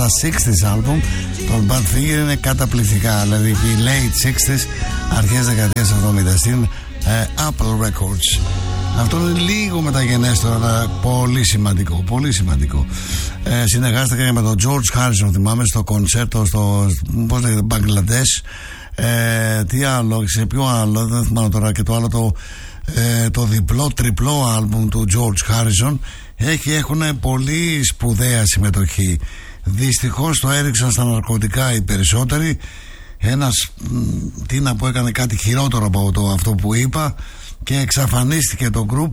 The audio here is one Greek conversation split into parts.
τα 60's album των Badfinger είναι καταπληκτικά. Δηλαδή οι late 60's, αρχές δεκαετίας 70 στην Apple Records. Αυτό είναι λίγο μεταγενέστερο, αλλά πολύ σημαντικό. Πολύ σημαντικό. Συνεργάστηκα και με τον George Harrison, θυμάμαι, στο κονσέρτο στο Μπαγκλαντές. Τι άλλο, σε ποιο άλλο, δεν θυμάμαι τώρα, και το άλλο το διπλό, τριπλό άλμπουμ του George Harrison έχουν πολύ σπουδαία συμμετοχή. Δυστυχώς το έριξαν στα ναρκωτικά οι περισσότεροι. Ένας, τι να πω, έκανε κάτι χειρότερο από αυτό που είπα και εξαφανίστηκε το group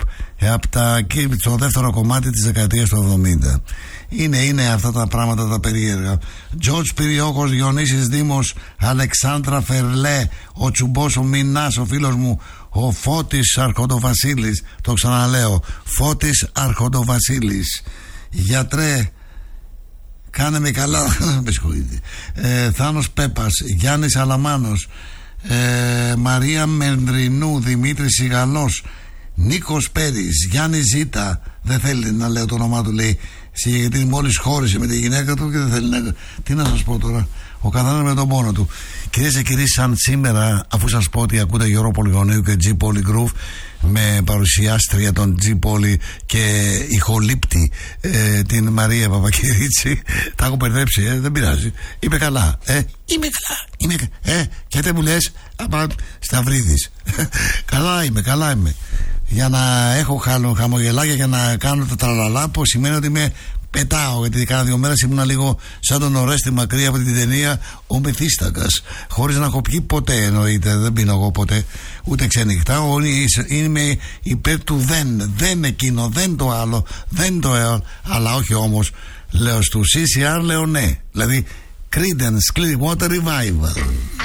στο δεύτερο κομμάτι της δεκαετίας του 70. Είναι αυτά τα πράγματα τα περίεργα. Τζορτζ Πυριόκος, Διονύσης Δήμος, Αλεξάνδρα Φερλέ, ο Τσουμπός, ο Μινάς, ο φίλος μου ο Φώτης Αρχοντοβασίλης. Το ξαναλέω, Φώτης Αρχοντοβασίλης. Γιατρέ, κάνε με καλά. Με συγχωρείτε. Θάνος Πέπας, Γιάννης Αλαμάνος, Μαρία Μενδρινού, Δημήτρης Σιγαλός, Νίκος Πέρης, Γιάννη Ζήτα. Δεν θέλει να λέω το όνομά του, λέει, γιατί μόλις χώρισε με τη γυναίκα του και δεν θέλει να... Τι να σας πω τώρα, ο καθένας με τον πόνο του. Κυρίες και κύριοι, σαν σήμερα, αφού σας πω ότι ακούτε Γιώργο Πολυγωνίου και G Poly Groove, με παρουσιάστρια των G Poly και ηχολήπτη την Μαρία Παπακυρίτσι, τα έχω μπερδέψει, δεν πειράζει. Είμαι καλά, είμαι καλά, και δεν μου λες, Σταυρίδης. Καλά είμαι. Για να έχω χαμογελάκια, για να κάνω τα τραλαλά, που σημαίνει ότι με πετάω. Γιατί κάνα 2 μέρες ήμουνα λίγο σαν τον Ορέστη Μακρύ από την ταινία Ο Μεθύστακας, χωρίς να έχω πιει ποτέ, εννοείται. Δεν πίνω εγώ ποτέ, ούτε ξενυχτάω. Είμαι υπέρ του δεν εκείνο, δεν το άλλο, δεν το αλλά όχι όμως. Λέω στου CCR, λέω ναι. Δηλαδή Creedence Clearwater Revival.